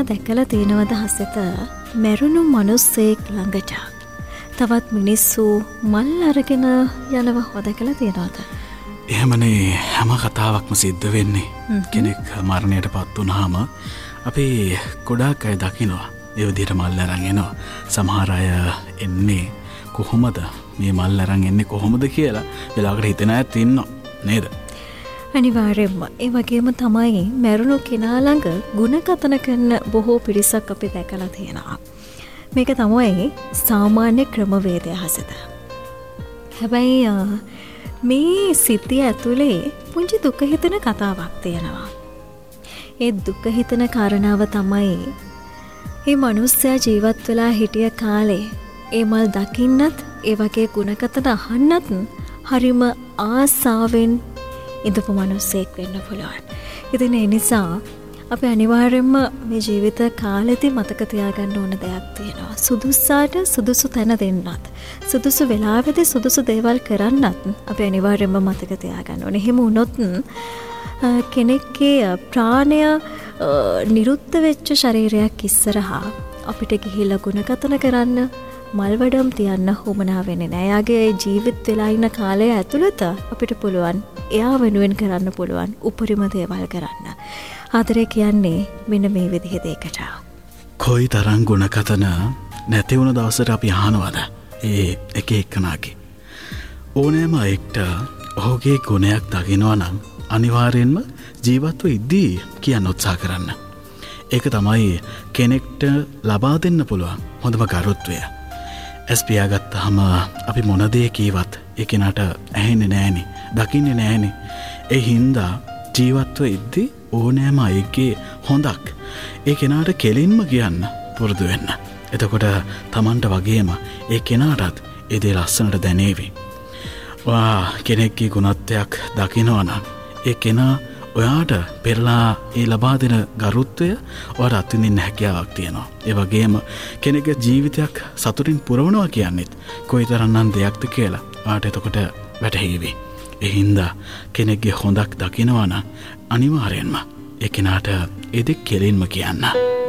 දැකලා තියෙනවද හසිත මැරුණු මිනිස්සෙක් ළඟට තවත් මිනිස්සු මල් අරගෙන යනවා හොදකලා තියෙනවද? එහෙමනේ හැම කතාවක්ම සිද්ධ වෙන්නේ. කෙනෙක් මරණයට පත් වුණාම අපි ගොඩාක් අය දකිනවා ඒ විදිහට මල් අරන් එනවා. සමහර අය එන්නේ කොහොමද මේ මල් අරන් එන්නේ කොහොමද කියලා වෙලාවකට හිතන අයත් ඉන්නවා නේද? අනිවාර්යයෙන්ම ඒ වගේම තමයි මැරුණු කෙනා ළඟ ಗುಣකතන කරන බොහෝ පිරිසක් අපි දැකලා තියෙනවා. මේක තමයි සාමාන්‍ය ක්‍රමවේදය හසිත. හැබැයි මේ සිද්ධිය ඇතුලේ පුංචි දුක හිතෙන කතාවක් තියෙනවා. ඒ දුක හිතෙන කාරණාව තමයි මේ මිනිස්සයා ජීවත් වෙලා හිටිය කාලේ ඒ මල් දකින්නත් ඒ වගේ ගුණකතන අහන්නත් හරිම ආසාවෙන් ඉඳපු මිනිස්සෙක් වෙන්න පුළුවන්. ඉතින් ඒ නිසා අපි අනිවාර්යයෙන්ම මේ ජීවිත කාලෙදී මතක තියාගන්න ඕන දෙයක් තියෙනවා. සුදුසාට සුදුසු තැන දෙන්නත්, සුදුසු වෙලාවෙදී සුදුසු දේවල් කරන්නත් අපි අනිවාර්යයෙන්ම මතක තියාගන්න ඕනේ. එහෙම වුණොත් කෙනෙක්ගේ ප්‍රාණය නිරුද්ධ වෙච්ච ශරීරයක් ඉස්සරහා අපිට ගිහිල්ලා ගුණකතන කරන්න මල්වඩම් තියන්න හොමනා වෙන්නේ නෑ. එයාගේ ජීවිත වෙලා ඉන්න කාලය ඇතුළත අපිට පුළුවන් එයා වෙනුවෙන් කරන්න පුළුවන් උපරිම දේවල් කරන්න. ආදරේ කියන්නේ මෙන්න මේ විදිහේ දෙයකට. කොයි තරම් ගුණකතන නැති වුණ දවසට අපි අහනවද? ඒ එක එකනාගේ ඕනෑම එක්ට ඔහුගේ ගුණයක් දකිනවා නම් අනිවාර්යෙන්ම ජීවත්ව ඉද්දී කියන්න උත්සාහ කරන්න. ඒක තමයි කෙනෙක්ට ලබා දෙන්න පුළුවන් හොඳම ගරුත්වය. ඇස් පියාගත්තාම අපි මොන දේ කීවත් ඒ කෙනාට ඇහෙන්නේ නෑනේ, දකින්නේ නෑනේ. ඒ හින්දා ජීවත්ව ඉද්දී ඕනෑම අයගේ හොඳක් ඒ කෙනාට කෙලින්ම කියන්න පුරුදු වෙන්න. එතකොට Tamanට වගේම ඒ කෙනාටත් ඒ දේ ලස්සනට දැනේවි. කෙනෙක්ගේ ගුණත්වයක් දකිනවා නම් ඒ කෙනා ඔයාට පෙරලා ඒ ලබා දෙන ගරුත්වය ඔයාට අත්විඳින්න හැකියාවක් තියෙනවා. ඒ වගේම කෙනෙක්ගේ ජීවිතයක් සතුටින් පුරවනවා කියන්නේත් කොයිතරම්නම් දෙයක්ද කියලා ඔයාට එතකොට වැටහෙවි. ඒ හින්දා කෙනෙක්ගේ හොඳක් දකිනවා නම් අනිවාර්යෙන්ම ඒ කෙනාට ඒ දෙක කෙලින්ම කියන්න.